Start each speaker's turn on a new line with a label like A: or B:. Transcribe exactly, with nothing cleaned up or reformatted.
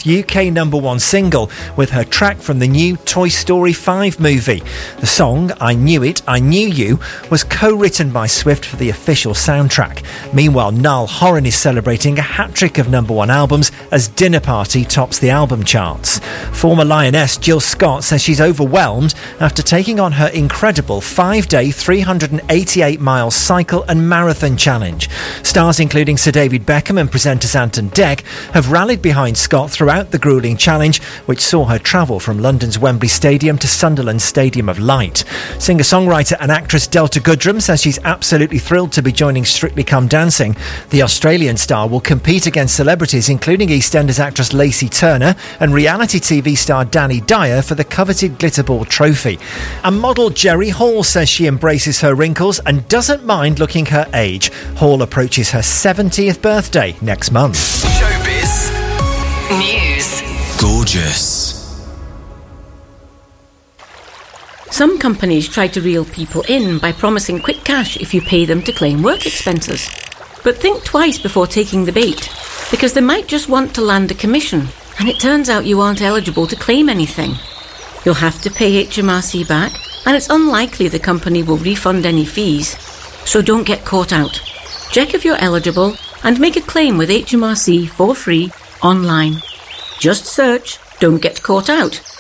A: first U K number one single with her track from the new Toy Story five movie. The song, I Knew It, I Knew You, was co-written by Swift for the official soundtrack. Meanwhile, Niall Horan is celebrating a hat-trick of number one albums as Dinner Party tops the album charts. Former Lioness Jill Scott says she's overwhelmed after taking on her incredible five-day, three hundred eighty-eight mile cycle and marathon challenge. Stars including Sir David Beckham and presenters Anton Deck have rallied behind Scott throughout the gruelling challenge, which saw her travel from London's Wembley Stadium to Sunderland's Stadium of Light. Singer-songwriter and actress Delta Goodrem says she's absolutely thrilled to be joining Strictly Come Dancing. The Australian star will compete against celebrities including EastEnders actress Lacey Turner and reality T V star Danny Dyer for the coveted Glitterball trophy. And model Jerry Hall says she embraces her wrinkles and doesn't mind looking her age. Hall approaches her seventieth birthday next month.
B: Showbiz News.
C: Gorgeous.
D: Some companies try to reel people in by promising quick cash if you pay them to claim work expenses. But think twice before taking the bait, because they might just want to land a commission, and it turns out you aren't eligible to claim anything. You'll have to pay H M R C back, and it's unlikely the company will refund any fees. So don't get caught out. Check if you're eligible and make a claim with H M R C for free online. Just search Don't Get Caught Out